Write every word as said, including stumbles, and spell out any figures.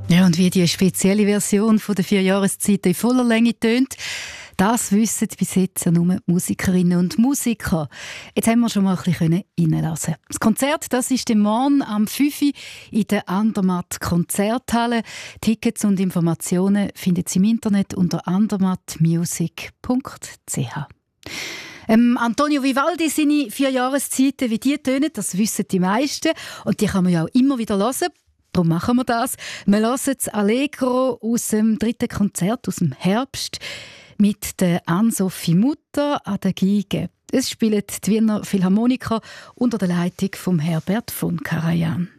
Ja, und wie die spezielle Version von der vier Jahreszeiten in voller Länge tönt, das wissen bis jetzt ja nur die Musikerinnen und Musiker. Jetzt haben wir schon mal ein bisschen reinlassen. Das Konzert, das ist morgen am fünf Uhr in der Andermatt Konzerthalle. Tickets und Informationen finden Sie im Internet unter andermatt music punkt c h. Ähm, Antonio Vivaldi, seine vier Jahreszeiten, wie die tönen, das wissen die meisten. Und die kann man ja auch immer wieder hören. Darum machen wir das. Wir hören das Allegro aus dem dritten Konzert aus dem Herbst mit der Ann-Sophie Mutter an der Geige. Es spielt die Wiener Philharmoniker unter der Leitung von Herbert von Karajan.